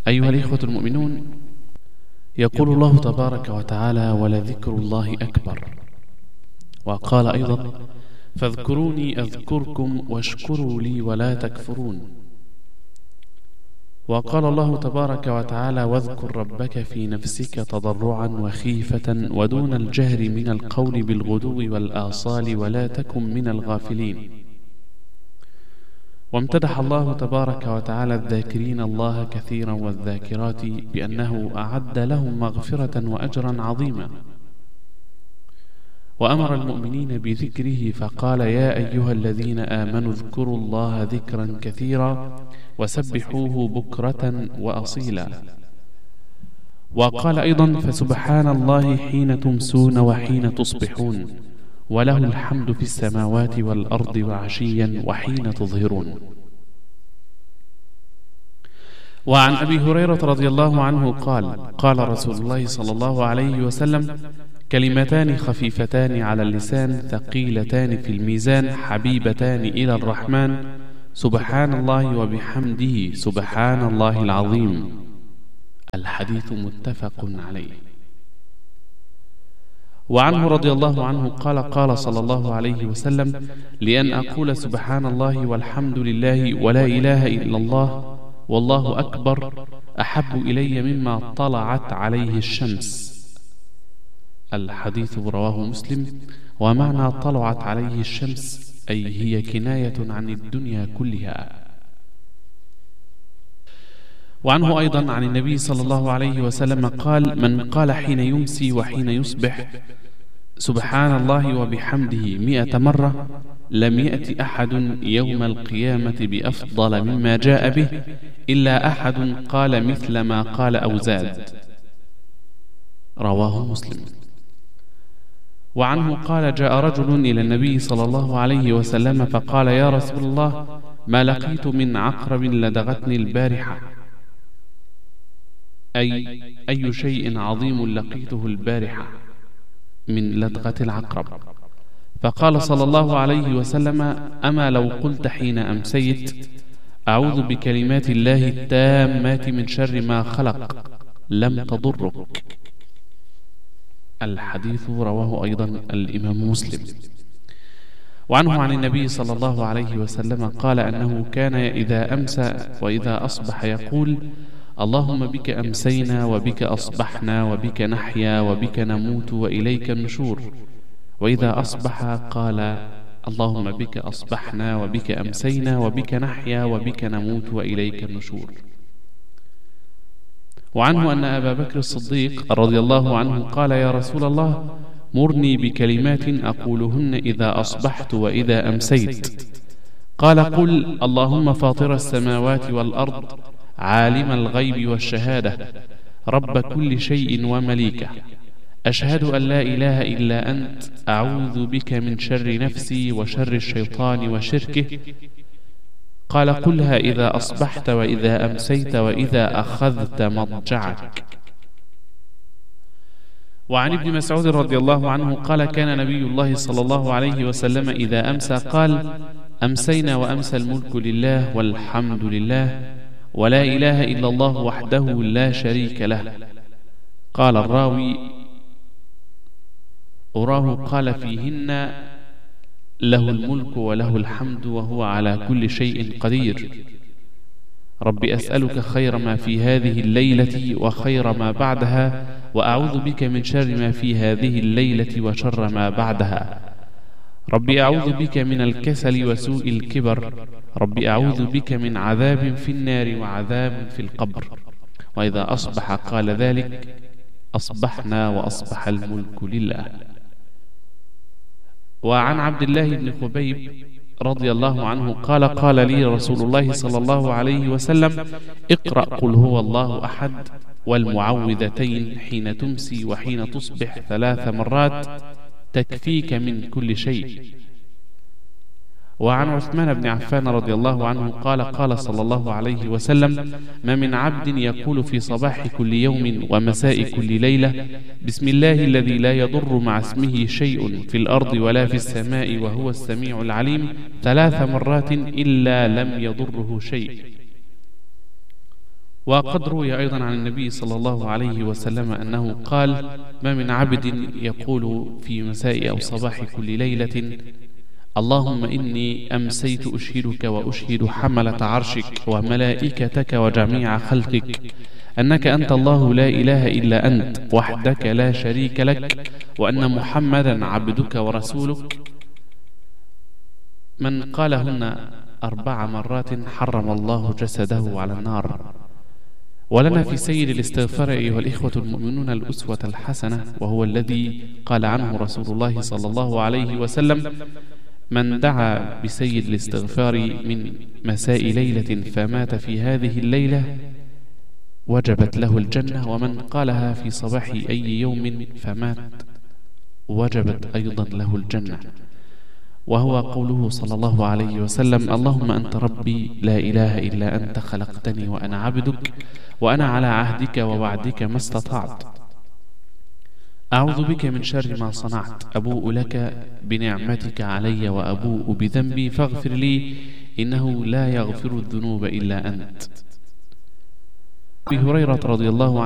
أيها الإخوة المؤمنون، يقول الله تبارك وتعالى: ولذكر الله أكبر. وقال أيضا: فاذكروني أذكركم واشكروا لي ولا تكفرون. وقال الله تبارك وتعالى: واذكر ربك في نفسك تضرعا وخيفة ودون الجهر من القول بالغدو والآصال ولا تكن من الغافلين. وامتدح الله تبارك وتعالى الذاكرين الله كثيرا والذاكرات بأنه أعد لهم مغفرة وأجرا عظيما، وأمر المؤمنين بذكره فقال: يا أيها الذين آمنوا اذكروا الله ذكرا كثيرا وسبحوه بكرة وأصيلا. وقال أيضا: فسبحان الله حين تمسون وحين تصبحون وله الحمد في السماوات والأرض وعشيا وحين تظهرون. وعن أبي هريرة رضي الله عنه قال: قال رسول الله صلى الله عليه وسلم: كلمتان خفيفتان على اللسان ثقيلتان في الميزان حبيبتان إلى الرحمن سبحان الله وبحمده سبحان الله العظيم. الحديث متفق عليه. وعنه رضي الله عنه قال: قال صلى الله عليه وسلم: لأن أقول سبحان الله والحمد لله ولا إله إلا الله والله أكبر أحب إلي مما طلعت عليه الشمس. الحديث رواه مسلم. ومعنى طلعت عليه الشمس أي هي كناية عن الدنيا كلها. وعنه أيضا عن النبي صلى الله عليه وسلم قال: من قال حين يمسي وحين يصبح سبحان الله وبحمده 100 مرة لم يأت أحد يوم القيامة بأفضل مما جاء به إلا أحد قال مثل ما قال أو زاد. رواه مسلم. وعنه قال: جاء رجل إلى النبي صلى الله عليه وسلم فقال: يا رسول الله، ما لقيت من عقرب لدغتني البارحة. أي شيء عظيم لقيته البارحة من لدغة العقرب؟ فقال صلى الله عليه وسلم: أما لو قلت حين أمسيت أعوذ بكلمات الله التامات من شر ما خلق لم تضرك. الحديث رواه أيضا الإمام مسلم. وعنه عن النبي صلى الله عليه وسلم قال أنه كان إذا أمسى وإذا أصبح يقول: اللهم بك أمسينا وبك أصبحنا وبك نحيا وبك نموت وإليك النشور. وإذا أصبح قال: اللهم بك أصبحنا وبك أمسينا وبك نحيا وبك نموت وإليك النشور. وعنه أن أبا بكر الصديق رضي الله عنه قال: يا رسول الله، مرني بكلمات أقولهن إذا أصبحت وإذا أمسيت. قال: قل: اللهم فاطر السماوات والأرض عالم الغيب والشهادة رب كل شيء ومليكه، أشهد أن لا إله إلا أنت، أعوذ بك من شر نفسي وشر الشيطان وشركه. قال: قلها إذا أصبحت وإذا أمسيت وإذا أخذت مضجعك. وعن ابن مسعود رضي الله عنه قال: كان نبي الله صلى الله عليه وسلم إذا أمسى قال: أمسينا وأمسى الملك لله والحمد لله ولا إله إلا الله وحده لا شريك له. قال الراوي: أراه قال فيهن له الملك وله الحمد وهو على كل شيء قدير. رب أسألك خير ما في هذه الليلة وخير ما بعدها، وأعوذ بك من شر ما في هذه الليلة وشر ما بعدها. رب أعوذ بك من الكسل وسوء الكبر. رب أعوذ بك من عذاب في النار وعذاب في القبر. وإذا أصبح قال ذلك: أصبحنا وأصبح الملك لله. وعن عبد الله بن خبيب رضي الله عنه قال: قال لي رسول الله صلى الله عليه وسلم: اقرأ قل هو الله أحد والمعوذتين حين تمسي وحين تصبح 3 مرات تكفيك من كل شيء. وعن عثمان بن عفان رضي الله عنه قال: قال صلى الله عليه وسلم: ما من عبد يقول في صباح كل يوم ومساء كل ليلة بسم الله الذي لا يضر مع اسمه شيء في الأرض ولا في السماء وهو السميع العليم 3 مرات إلا لم يضره شيء. وقد روي أيضا عن النبي صلى الله عليه وسلم أنه قال: ما من عبد يقول في مساء أو صباح كل ليلة: اللهم إني أمسيت أشهدك وأشهد حملة عرشك وملائكتك وجميع خلقك أنك أنت الله لا إله إلا أنت وحدك لا شريك لك، وأن محمدا عبدك ورسولك، من قالهن 4 مرات حرم الله جسده على النار. ولنا في سيد الاستغفار أيها الإخوة المؤمنون الأسوة الحسنة، وهو الذي قال عنه رسول الله صلى الله عليه وسلم: من دعا بسيد الاستغفار من مساء ليلة فمات في هذه الليلة وجبت له الجنة، ومن قالها في صباح أي يوم فمات وجبت أيضا له الجنة. وهو قوله صلى الله عليه وسلم: اللهم أنت ربي لا إله إلا أنت خلقتني وأنا عبدك وأنا على عهدك ووعدك ما استطعت، أعوذ بك من شر ما صنعت، أبوء لك بنعمتك علي وأبوء بذنبي فاغفر لي إنه لا يغفر الذنوب إلا أنت. أبي هريرة رضي الله عنه